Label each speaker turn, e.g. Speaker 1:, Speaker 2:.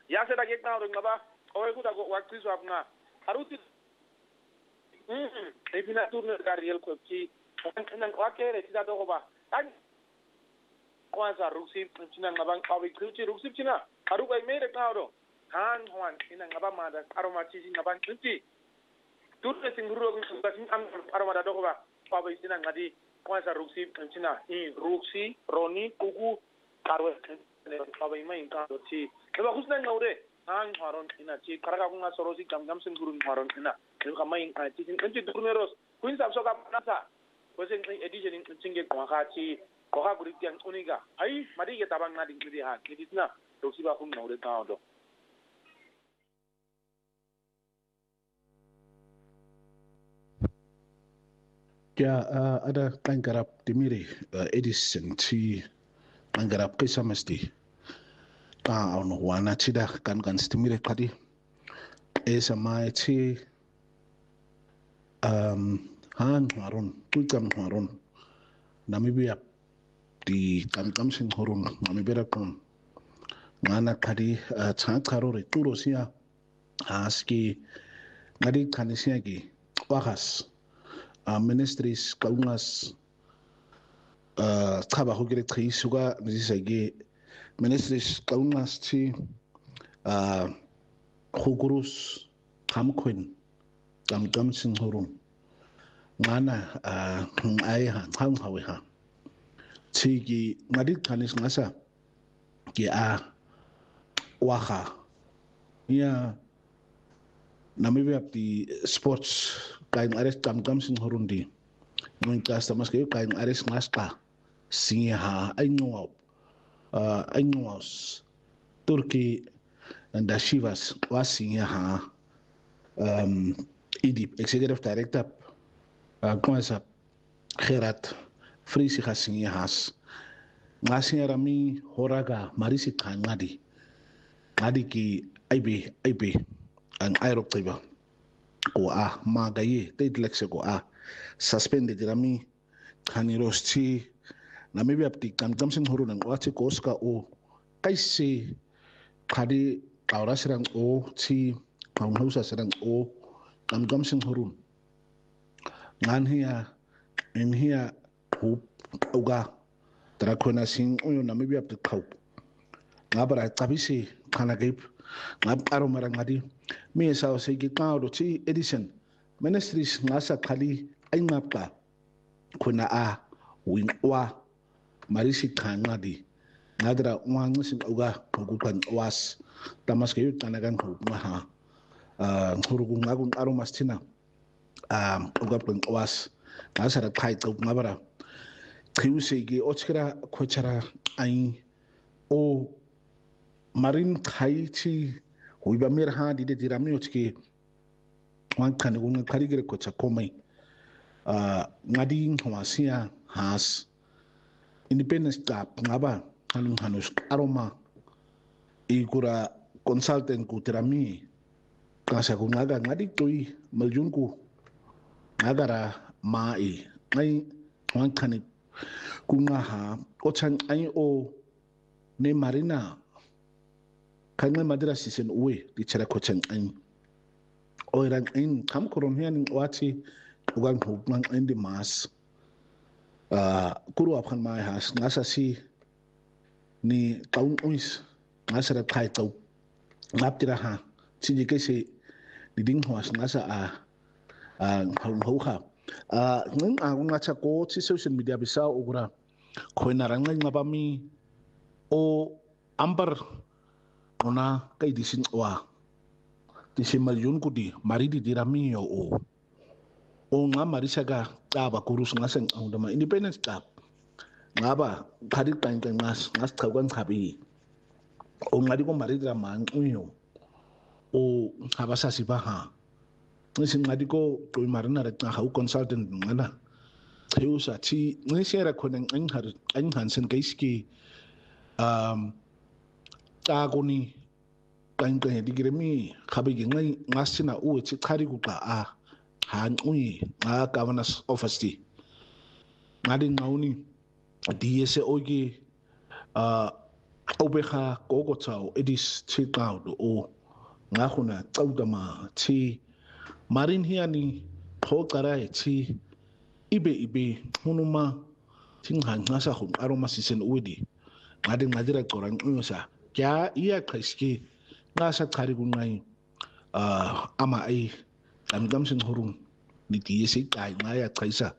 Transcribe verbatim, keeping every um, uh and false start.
Speaker 1: yaseda ke xa ngaba owekuda waqiswa kuna aruthi mhm epina turne carriel ko ki nan wakere tida to ba an kwanza ruksi china ngaba qawi khuchi ruksi china aru kai mere kaado han hwan ina ngaba mada aromati ngaba nti turne singuro ko sin am aromada do ba qawi china ngadi kwanza ruksi china i ruksi roni kugu karwe qawi mai kaado chi eba kusna ngaude han haron ina chi karaga kunga sorosi gam gam singuru haron ina ka mai chi nti turneros kuin sab so ka nasa Kusen edition in Chinge Kwakachi, Kwakurian Uniga. I, Maria Tabang Nading to the heart. It is not Rosiba who know the town.
Speaker 2: Ya ada tanggarap dimiri Edison ci tanggarap kisah mesti ta ono wana cida kan kan stimire kadi e sama ci um han harun tutam harun namibia di kam kam sing harun namibia kon ngana kadi chang karore turo sia aski ngadi kanisia gi wakas ministries kaungas taba hugire tri suga nisage ministries kaungas chi hugurus kamkwen kam kam sing harun ngana ai ha hang hawe ha chi gi ngadi kanis ngasa ki a waha ya namibia di sports kain ares kam kam sing horundi nung kasta mas kayo kain ares ngasta sinha ay ngawp ay ngawas turki and shivas wasinha um idip executive director kuasa Gerard Frisi hasinha has ngasi rami horaga marisi ngadi ngadi ki aibe aibe ang aerok tiba ko a magaye tidlekse ko a suspended rami kaniros chi namibia apti kam kam sing huru nang wachi koska o kaisi khadi kaura sirang o chi panghausa sirang o kam kam sing hurun ngan hiya in hiya hup uga trakona sing o namibia apti khau ngabara tabisi kana gaip ngab karo marangadi mi sa se gi kaado chi edition ministries ngasa khali ay ngapka kuna a win wa marisi khangadi ngadra wang sing uga kugukan was tamas kayo tanagan ko maha ngurugu ngagun aro mastina um uga pang was ngasa ra khai to ngabara khiuse gi ochkira khochara ai o marin khai chi huiba mer ha di de dirami ochki wan kan gun karigre ko cha komai ngadi ngwasia has independence tap ngaba hanung hanus aroma ikura consultant ku tirami kasa ku ngaga ngadi toi maljunku ngagara mai ngai wan kan ku ngaha ochan ai o ne marina kangai madira sisen uwe di cara koceng ain orang ain kam korom hian wati ugang hubang ain di mas kuru apkan mai has ngasa si ni taun uis ngasa ra kai tau ngap tira ha siji kese di ding hoas ngasa a hau hau ha ngang a ngasa ko si social media bisa ugura koi narangai ngabami o ambar ona kay disin wa disin malyun ko di maridi dirami o o nga marisaga taba kurus nga sang ang dama independence tap nga ba kadi tan kan ngas ngas tagan kabi o nga di ko maridi raman uyo o habasa si baha ngisin nga di ko to marina ret nga hau consultant ngana tayo sa chi ngisera ko nang ang har ang hansen kaiski um tagoni kain-kain digiremi khabigi ngai ngasina u chi khari ku ka a han ui nga governors office di ngadi ngauni D S ogi uh obeha gogo tau edis ti qaudo o ngahuna tsaudama ti marin hiani phoqara ti ibe ibe hunuma tinghanqasa hun aroma sisen udi ngade ngadira qoran nqisa kya iya qhiski ngasa qhari kunqai ah ama ai amgam sin hurung niti yesi qai ngaya qhaisa